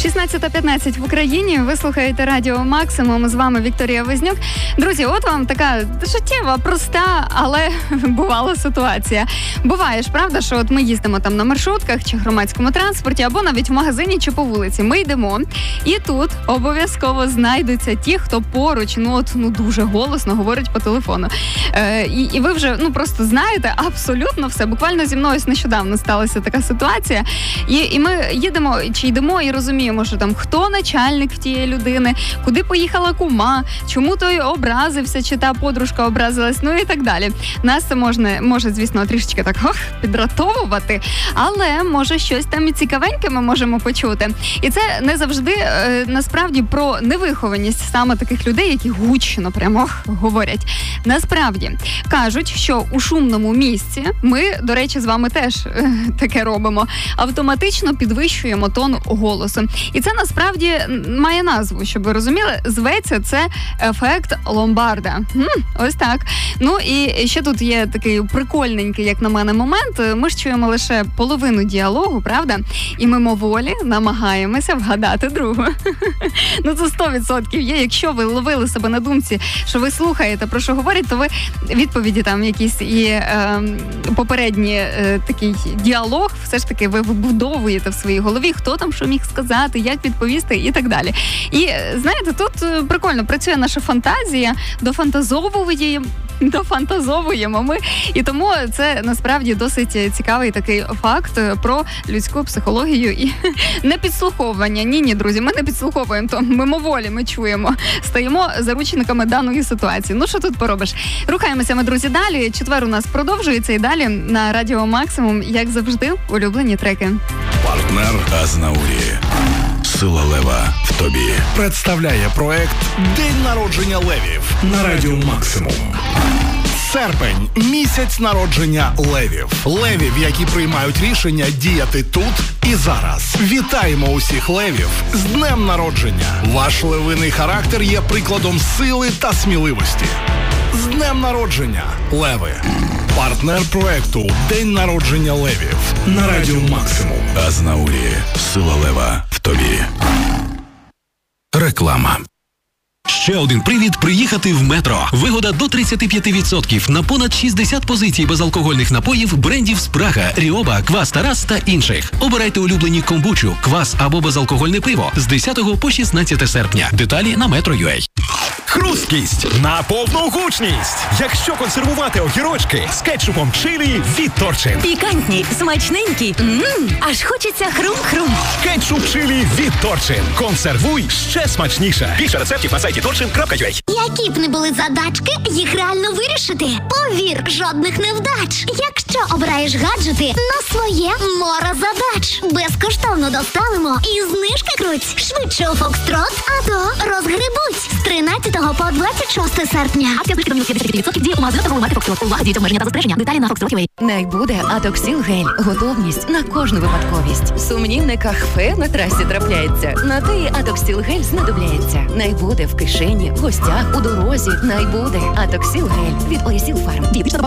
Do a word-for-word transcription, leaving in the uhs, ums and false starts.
шістнадцята п'ятнадцять в Україні. Ви слухаєте Радіо Максимум. З вами Вікторія Вознюк. Друзі, от вам така життєва, проста, але бувала ситуація. Буває ж, правда, що от ми їздимо там на маршрутках чи громадському транспорті, або навіть в магазині чи по вулиці. Ми йдемо, і тут обов'язково знайдуться ті, хто поруч, ну от, ну дуже голосно говорить по телефону. Е, і, і ви вже, ну просто знаєте абсолютно все. Буквально зі мною нещодавно сталася така ситуація. І, і ми їдемо, чи йдемо і розуміємо, що там хто начальник в тієї людини, куди поїхала кума, чому той образився, чи та подружка образилась, ну і так далі. Нас це можна, може, звісно, трішечки так ох, підратовувати, але може щось там і цікавеньке ми можемо почути. І це не завжди е, насправді про невихованість саме таких людей, які гучно прямо говорять. Насправді кажуть, що у шумному місці ми, до речі, з вами теж е, таке робимо, автоматично підвищуємо тон голосу. І це насправді має назву, щоб ви розуміли, зветься це ефект Ломбарда. М, ось так. Ну і ще тут є такий прикольненький, як на мене, момент. Ми ж чуємо лише половину діалогу, правда? І мимоволі намагаємося вгадати другу. Ну це сто відсотків є. Якщо ви ловили себе на думці, що ви слухаєте, про що говорять, то ви відповіді там якісь і е, попередні е, такий діалог, все ж таки ви вибудовуєте в своїй голові, хто там що міг сказати, як відповісти і так далі. І знаєте, тут прикольно працює наша фантазія, дофантазовуємо, дофантазовуємо ми. І тому це насправді досить цікавий такий факт про людську психологію і не підслуховування. Ні-ні, друзі, ми не підслуховуємо, то мимоволі ми чуємо. Стаємо заручниками даної ситуації. Ну, що тут поробиш? Рухаємося ми, друзі, далі. Четвер у нас продовжується і далі на Радіо Максимум, як завжди, улюблені треки. Партнер Азнаурі. Сила лева в тобі. Представляє проект «День народження левів» на Радіо Максимум. Серпень – місяць народження левів. Левів, які приймають рішення діяти тут і зараз. Вітаємо усіх левів з днем народження. Ваш левиний характер є прикладом сили та сміливості. З днем народження, леви! Партнер проекту «День народження левів» на Радіо Максимум. Азнаурі. Сила лева в тобі. Реклама. Ще один привід приїхати в Метро. Вигода до тридцять п'ять відсотків на понад шістдесят позицій безалкогольних напоїв брендів Спрага, Ріоба, Квас Тарас та інших. Обирайте улюблені комбучу, квас або безалкогольне пиво з десятого по шістнадцяте серпня. Деталі на Metro.ua. Хрусткість на повну гучність. Якщо консервувати огірочки з кетчупом чилі від Торчин. Пікантні, смачненькі, ммм, аж хочеться хрум-хрум. Кетчуп чилі від Торчин. Консервуй ще смачніше. Більше рецептів на сайті торчин крапка ю а. Які б не були задачки, їх реально вирішити. Повір, жодних невдач. Якщо обираєш гаджети, на своє море задач. Безкоштовно доставимо і знижки круть. Швидше у Фокстрот, а то розгребуть. З тринадцятого по двадцять шосте серпня. Акція знижки до мінус п'ятдесят відсотків діє у магазинах торгової марки Фокстрот. Увага, діють обмеження та застереження. Деталі на Фокстрот точка ю а. Найбуде Атоксіл гель. Готовність на кожну випадковість. Сумнівника хфе на трасі трапляється. На те і Атоксіл гель знадобляється. Найбуде в кишені, в гостях, у дорозі. Найбуде Атоксіл гель від Орісіл Фарм.